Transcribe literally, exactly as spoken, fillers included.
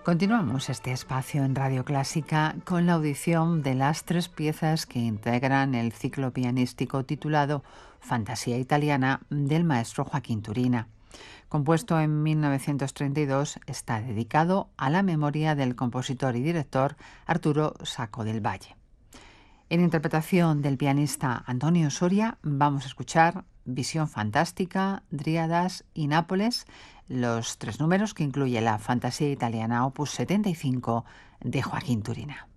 Continuamos este espacio en Radio Clásica con la audición de las tres piezas que integran el ciclo pianístico titulado Fantasía Italiana del maestro Joaquín Turina. Compuesto en mil novecientos treinta y dos, está dedicado a la memoria del compositor y director Arturo Sacco del Valle. En interpretación del pianista Antonio Soria vamos a escuchar Visión Fantástica, Dríadas y Nápoles, los tres números que incluye la Fantasía Italiana opus setenta y cinco de Joaquín Turina.